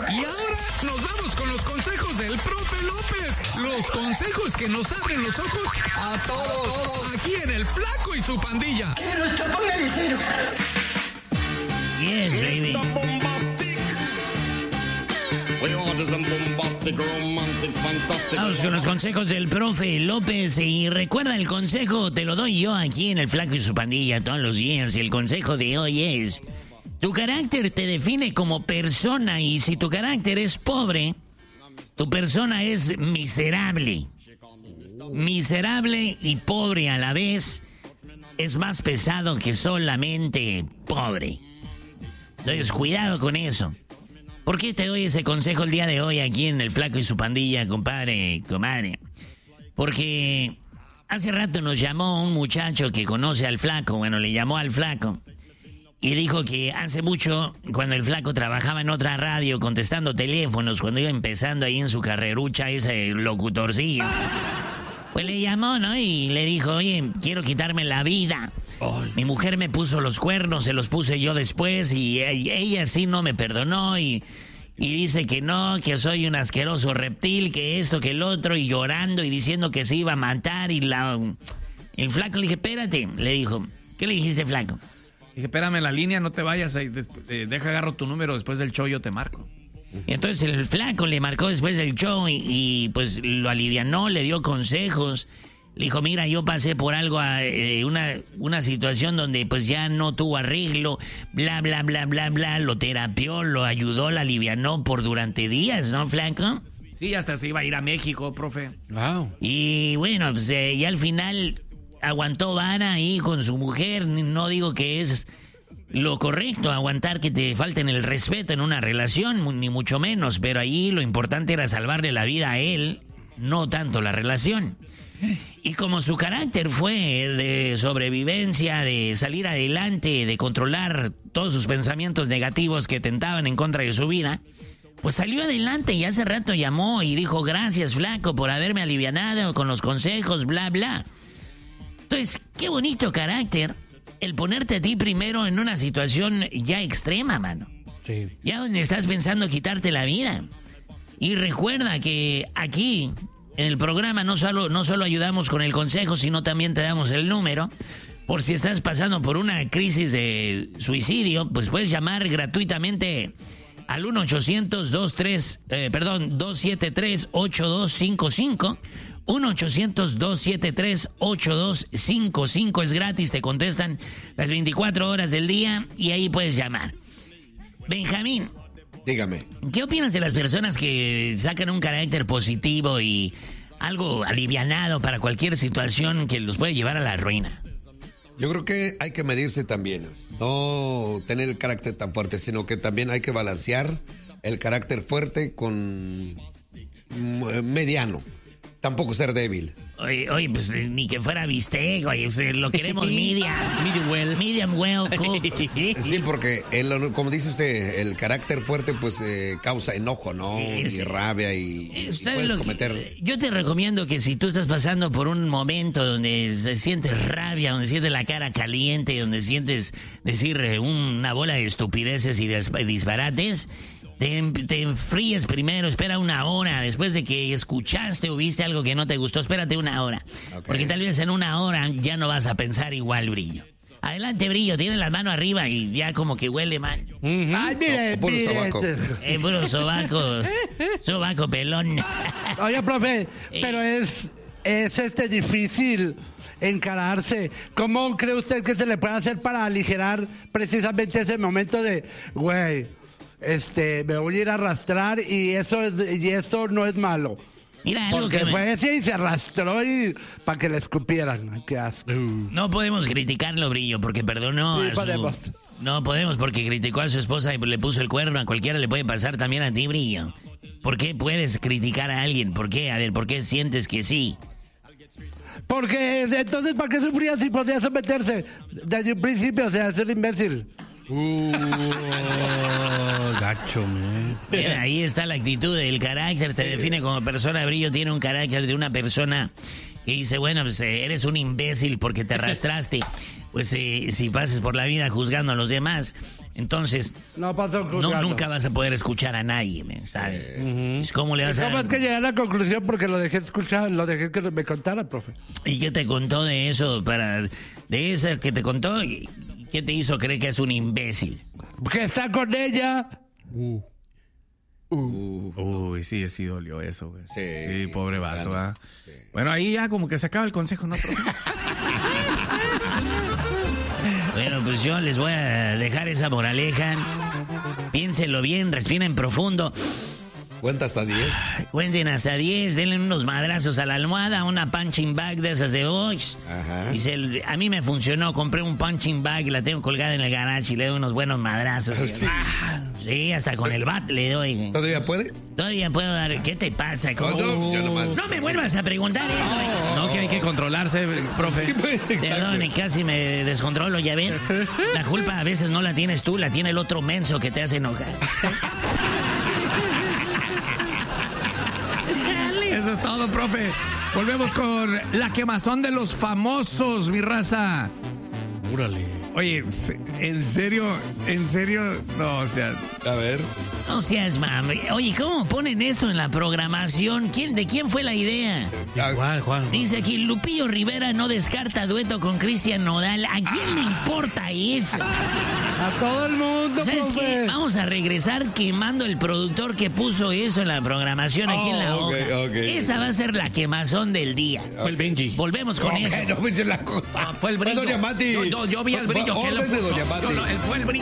Y ahora nos vamos con los consejos del profe López. Los consejos que nos abren los ojos a todos. Aquí en El Flaco y su pandilla. ¡Qué bruto! ¡Póngale cero! Yes, baby. Vamos con los consejos del profe López. Y recuerda, el consejo te lo doy yo aquí en El Flaco y su pandilla todos los días. Y el consejo de hoy es: tu carácter te define como persona, y si tu carácter es pobre, tu persona es miserable. Miserable y pobre a la vez es más pesado que solamente pobre. Entonces, cuidado con eso. ¿Por qué te doy ese consejo el día de hoy aquí en El Flaco y su pandilla, compadre, comadre? Porque hace rato nos llamó un muchacho que conoce al Flaco. Bueno, le llamó al Flaco y dijo que hace mucho, cuando el Flaco trabajaba en otra radio contestando teléfonos, cuando iba empezando ahí en su carrerucha, ese locutorcillo, pues le llamó, ¿no? Y le dijo: oye, quiero quitarme la vida. Mi mujer me puso los cuernos, se los puse yo después, y ella sí no me perdonó, y dice que no, que soy un asqueroso reptil, que esto, que el otro, y llorando y diciendo que se iba a matar. Y el Flaco le dije: espérate, le dijo. ¿Qué le dijiste, Flaco? Dije: espérame en la línea, no te vayas, deja agarro tu número, después del show yo te marco. Y entonces el Flaco le marcó después del show y pues lo alivianó, le dio consejos. Le dijo: mira, yo pasé por algo, una situación donde pues ya no tuvo arreglo, bla, bla, bla, bla, bla. Lo terapió, lo ayudó, lo alivianó durante días, ¿no, Flaco? Sí, hasta se iba a ir a México, profe. Wow. Y bueno, pues y al final aguantó vara ahí con su mujer. No digo que es lo correcto aguantar que te falten el respeto en una relación, ni mucho menos, pero ahí lo importante era salvarle la vida a él, no tanto la relación. Y como su carácter fue de sobrevivencia, de salir adelante, de controlar todos sus pensamientos negativos que tentaban en contra de su vida, pues salió adelante. Y hace rato llamó y dijo: gracias, Flaco, por haberme alivianado con los consejos, bla, bla. Entonces, qué bonito carácter el ponerte a ti primero en una situación ya extrema, mano. Sí. Ya donde estás pensando quitarte la vida. Y recuerda que aquí en el programa no solo ayudamos con el consejo, sino también te damos el número. Por si estás pasando por una crisis de suicidio, pues puedes llamar gratuitamente al 1-800-273-8255. 1-800-273-8255. Es gratis, te contestan las 24 horas del día y ahí puedes llamar. Benjamín, dígame. ¿qué opinas de las personas que sacan un carácter positivo y algo alivianado para cualquier situación que los puede llevar a la ruina? Yo creo que hay que medirse también. No tener el carácter tan fuerte, sino que también hay que balancear el carácter fuerte con mediano. Tampoco ser débil. Oye, pues ni que fuera bistec, oye, pues, lo queremos medium well cooked. Sí, porque como dice usted, el carácter fuerte pues causa enojo, ¿no? Y rabia y puedes cometer... Yo te recomiendo que si tú estás pasando por un momento donde sientes rabia, donde sientes la cara caliente, donde sientes decir una bola de estupideces y disparates, te enfríes primero, espera una hora. Después de que escuchaste o viste algo que no te gustó, espérate una hora. Okay. Porque tal vez en una hora ya no vas a pensar igual, Brillo. Adelante, Brillo, tiene las manos arriba y ya como que huele mal. Uh-huh. Ay, mire, puro sobaco. Puro sobaco pelón. Oye, profe, pero es difícil encararse. ¿Cómo cree usted que se le puede hacer para aligerar precisamente ese momento de, güey, me voy a ir a arrastrar y eso no es malo? Mira, algo porque que fue ese y se arrastró y para que le escupieran. Qué asco. No podemos criticarlo, Brillo, porque perdonó sí, a podemos. No podemos, porque criticó a su esposa y le puso el cuerno. A cualquiera le puede pasar, también a ti, Brillo. ¿Por qué puedes criticar a alguien? ¿Por qué? A ver, ¿por qué sientes que sí? Porque entonces, ¿para qué sufría si podía someterse desde un principio? O sea, ser imbécil. Gacho, man. Bien, ahí está la actitud, el carácter, te define como persona. Brillo tiene un carácter de una persona que dice, bueno, pues eres un imbécil porque te arrastraste. pues si pases por la vida juzgando a los demás, entonces No pasó juzgando. nunca vas a poder escuchar a nadie, ¿sabes? Pues, ¿cómo le vas a...? ¿Cómo es que llegué a la conclusión? Porque lo dejé escuchar, lo dejé que me contara, profe. ¿Y qué te contó de eso? De eso que te contó, ¿qué te hizo creer que es un imbécil? Que está con ella. Uy, sí dolió eso, güey. Sí, pobre vato, ganas, ¿ah? sí. Bueno, ahí ya como que se acaba el consejo, ¿no, profe? Bueno, pues yo les voy a dejar esa moraleja. Piénsenlo bien, respiren profundo. Cuenta hasta 10. Cuenten hasta 10, denle unos madrazos a la almohada, una punching bag de esas de Bosch. Ajá. Y a mí me funcionó, compré un punching bag y la tengo colgada en el garage y le doy unos buenos madrazos. Sí. Sí, hasta con el bat le doy. ¿Todavía puede? Todavía puedo dar. ¿Qué te pasa? ¿Cómo? No, yo nomás. No me vuelvas a preguntar eso. No, que hay que controlarse, profe. Sí, pues, exacto. Perdón, casi me descontrolo, ya ven. La culpa a veces no la tienes tú, la tiene el otro menso que te hace enojar. Eso es todo, profe. Volvemos con la quemazón de los famosos, mi raza. Órale. Oye, ¿en serio? No, o sea... A ver. No seas mami. Oye, ¿cómo ponen esto en la programación? ¿De quién fue la idea? Juan. Dice aquí, Lupillo Rivera no descarta dueto con Cristian Nodal. ¿A quién le importa eso? A todo el mundo, ¿Sabes profe. qué? Vamos a regresar quemando el productor que puso eso en la programación aquí en la ok, hoja. ok. Esa va a ser la quemazón del día. Fue el Benji. Volvemos con eso. No me echen la cosa. Fue el brillo. Doña Mati. Yo vi el brillo. Orden de Doña Mati. Fue el brillo.